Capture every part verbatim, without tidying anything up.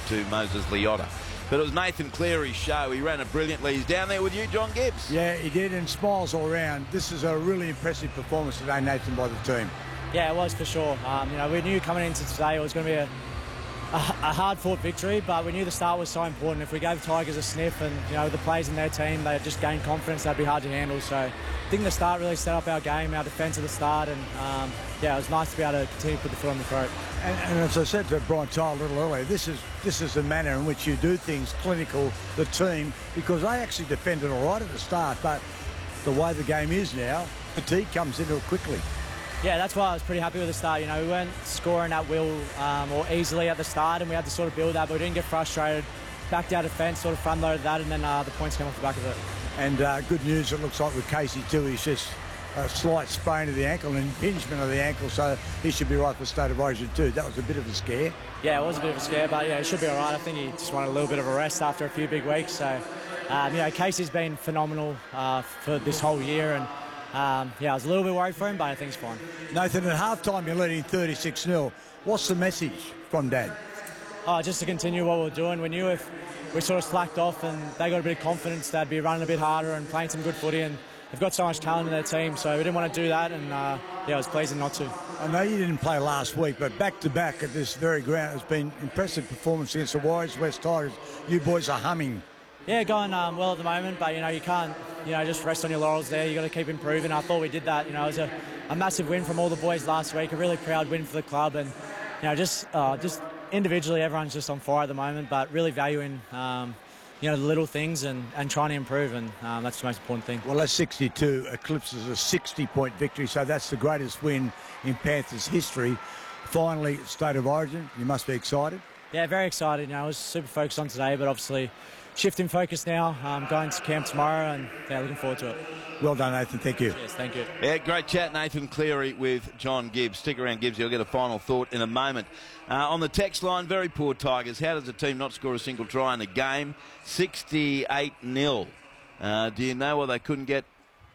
to Moses Leota. But it was Nathan Cleary's show. He ran it brilliantly. He's down there with you, John Gibbs. Yeah, he did, and smiles all around. This is a really impressive performance today, Nathan, by the team. Yeah, it was for sure. Um, you know, we knew coming into today it was going to be a, a, a hard-fought victory, but we knew the start was so important. If we gave Tigers a sniff and, you know, the players in their team, they just gained confidence, that'd be hard to handle. So I think the start really set up our game, our defence at the start, and, um, yeah, it was nice to be able to continue to put the foot on the throat. And, and as I said to Brian Tile a little earlier, this is this is the manner in which you do things, clinical, the team, because they actually defended all right at the start, but the way the game is now, fatigue comes into it quickly. Yeah, that's why I was pretty happy with the start. You know, we weren't scoring at will um, or easily at the start, and we had to sort of build that, but we didn't get frustrated. Backed our defence, sort of front-loaded that, and then uh, the points came off the back of it. And uh, good news, it looks like with Casey too, he's just a slight sprain of the ankle, an impingement of the ankle, so he should be right for State of Origin too. That was a bit of a scare. Yeah, it was a bit of a scare, but yeah, it should be all right. I think he just wanted a little bit of a rest after a few big weeks. So, um, you know, Casey's been phenomenal uh, for this whole year, and um, yeah, I was a little bit worried for him, but I think he's fine. Nathan, at half-time you're leading thirty-six nil. What's the message from Dad? Oh, just to continue what we're doing. We knew if we sort of slacked off and they got a bit of confidence, they'd be running a bit harder and playing some good footy, and they've got so much talent in their team, so we didn't want to do that, and uh, yeah, it was pleasing not to. I know you didn't play last week, but back-to-back at this very ground has been impressive performance against the Warriors, West Tigers. You boys are humming. Yeah, going um, well at the moment, but, you know, you can't, you know, just rest on your laurels there. You've got to keep improving. I thought we did that. You know, it was a, a massive win from all the boys last week, a really proud win for the club, and, you know, just, uh, just individually everyone's just on fire at the moment, but really valuing, um, you know, the little things and, and trying to improve, and um, that's the most important thing. Well, that's sixty-two eclipses a sixty-point victory, so that's the greatest win in Panthers history. Finally, State of Origin, you must be excited. Yeah, very excited. You know, I was super focused on today, but obviously shifting focus now, um, going to camp tomorrow, and yeah, looking forward to it. Well done, Nathan. Thank you. Yes, thank you. Yeah, great chat, Nathan Cleary with John Gibbs. Stick around, Gibbs. You'll get a final thought in a moment. Uh, on the text line, very poor Tigers. How does a team not score a single try in a game? sixty-eight nil. Uh, do you know why they couldn't get...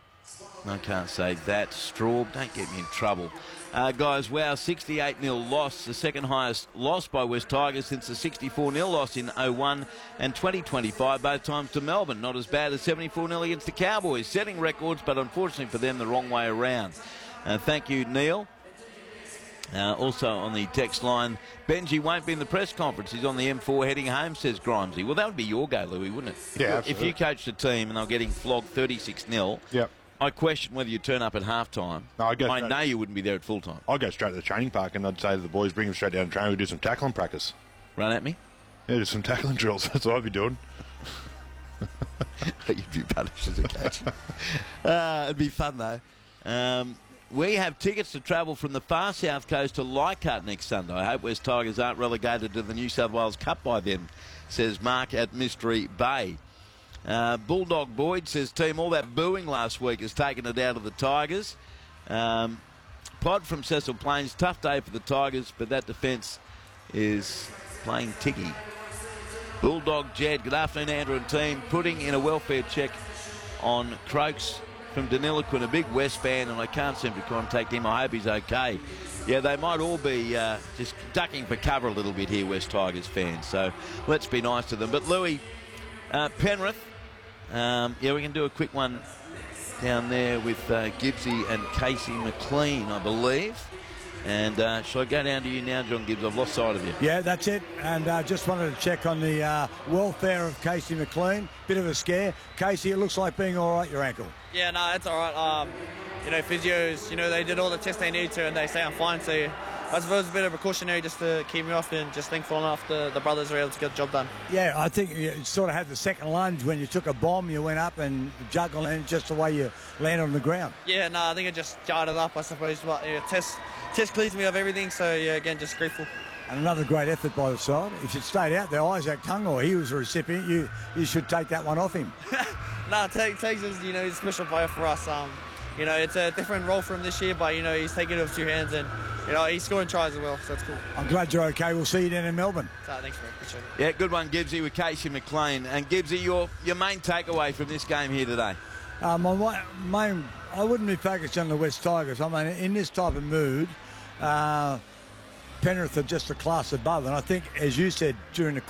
I can't say that. Straub, don't get me in trouble. Uh, guys, wow, sixty-eight nil loss, the second highest loss by West Tigers since the sixty-four nil loss in oh one and twenty twenty-five, both times to Melbourne. Not as bad as seventy-four nil against the Cowboys, setting records, but unfortunately for them, the wrong way around. Uh, thank you, Neil. Uh, also on the text line, Benji won't be in the press conference. He's on the M four heading home, says Grimesy. Well, that would be your go, Louis, wouldn't it? Yeah, if, absolutely. if you coached a team and they're getting flogged thirty-six nil, yep. I question whether you turn up at half-time. No, I'd go I straight- know you wouldn't be there at full-time. I'd go straight to the training park and I'd say to the boys, bring them straight down to training, we do some tackling practice. Run at me? Yeah, do some tackling drills. That's what I'd be doing. You'd be punished as a coach. uh, it'd be fun, though. Um, we have tickets to travel from the far south coast to Leichhardt next Sunday. I hope West Tigers aren't relegated to the New South Wales Cup by then, says Mark at Mystery Bay. Uh, Bulldog Boyd says, team, all that booing last week has taken it out of the Tigers. Um, Pod from Cecil Plains, tough day for the Tigers, but that defence is playing ticky. Bulldog Jed, good afternoon, Andrew and team. Putting in a welfare check on Croaks from Deniliquin, a big West fan, and I can't seem to contact him. I hope he's okay. Yeah, they might all be uh, just ducking for cover a little bit here, West Tigers fans, so let's be nice to them. But Louis, uh, Penrith, um, yeah, we can do a quick one down there with uh, Gibbsy and Casey McLean, I believe. And uh, shall I go down to you now, John Gibbs? I've lost sight of you. Yeah, that's it. And uh, just wanted to check on the uh, welfare of Casey McLean. Bit of a scare. Casey, it looks like being all right, your ankle. Yeah, no, it's all right. Um, you know, physios, you know, they did all the tests they need to and they say I'm fine. So I suppose it's a bit of precautionary just to keep me off, and just thankful enough the, the brothers were able to get the job done. Yeah, I think you sort of had the second lunge when you took a bomb, you went up and juggled, and just the way you landed on the ground. Yeah, no, I think it just jarred it up, I suppose. But yeah, test, test clears me of everything. So, yeah, again, just grateful. And another great effort by the side. If you'd stayed out there, Isaac Tungo, he was a recipient. You you should take that one off him. no, Tex is, you know, he's a special player for us. Um, you know, it's a different role for him this year, but, you know, he's taking it with two hands, and, you know, he's scoring tries as well, so that's cool. I'm glad you're okay. We'll see you down in Melbourne. So, thanks, mate. Appreciate it. Yeah, good one, Gibbsy, with Casey McLean. And Gibbsy, your your main takeaway from this game here today? Uh, my main, I wouldn't be focused on the West Tigers. I mean, in this type of mood, uh, Penrith are just a class above. And I think, as you said during the